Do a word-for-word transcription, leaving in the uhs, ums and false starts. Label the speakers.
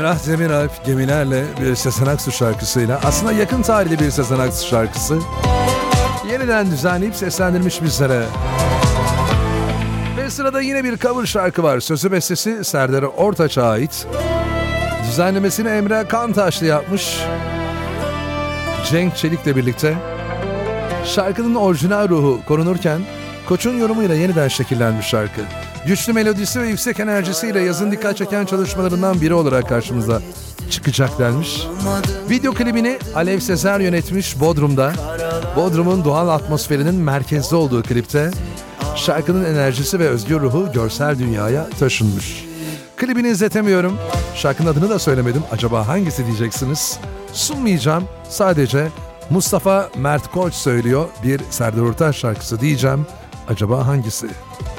Speaker 1: Emrah Demiralp gemilerle bir Sezen Aksu şarkısıyla, aslında yakın tarihli bir Sezen Aksu şarkısı, yeniden düzenleyip seslendirmiş bizlere. Ve sırada yine bir cover şarkı var. Sözü bestesi Serdar Ortaç'a ait. Düzenlemesini Emre Kantaşlı yapmış. Cenk Çelik'le birlikte. Şarkının orijinal ruhu korunurken Koç'un yorumuyla yeniden şekillenmiş şarkı. Güçlü melodisi ve yüksek enerjisiyle yazın dikkat çeken çalışmalarından biri olarak karşımıza çıkacak denmiş. Video klibini Alev Sezer yönetmiş Bodrum'da. Bodrum'un doğal atmosferinin merkezde olduğu klipte şarkının enerjisi ve özgür ruhu görsel dünyaya taşınmış. Klibini izletemiyorum. Şarkının adını da söylemedim. Acaba hangisi diyeceksiniz? Sunmayacağım. Sadece Mustafa Mert Koç söylüyor bir Serdar Ortaç şarkısı diyeceğim. Acaba hangisi?